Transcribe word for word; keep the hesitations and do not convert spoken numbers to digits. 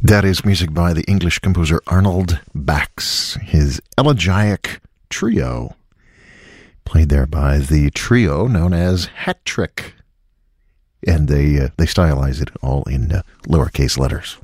That is music by the English composer Arnold Bax, his Elegiac Trio, played there by the trio known as Hat Trick. And they uh, they stylize it all in uh, lowercase letters.